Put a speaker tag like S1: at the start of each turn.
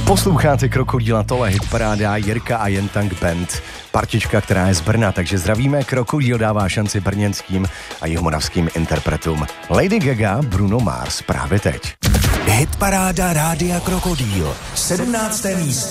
S1: Posloucháte Krokodýla, tohle hitparáda Jirka a Jen Tank Band. Partička, která je z Brna, takže zdravíme. Krokodýl dává šanci brněnským a jihomoravským interpretům. Lady Gaga, Bruno Mars právě teď.
S2: Hitparáda Rádia Krokodýl, 17. místo.